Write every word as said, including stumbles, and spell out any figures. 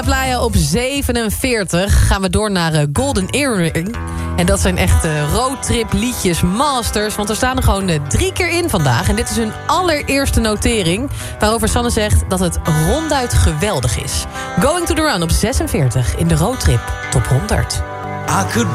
Playa op zevenenveertig. Gaan we door naar uh, Golden Earring. En dat zijn echt uh, roadtrip liedjes masters. Want er staan er gewoon uh, drie keer in vandaag. En dit is hun allereerste notering. Waarover Sanne zegt dat het ronduit geweldig is. Going to the Run op zesenveertig in de roadtrip top honderd. I could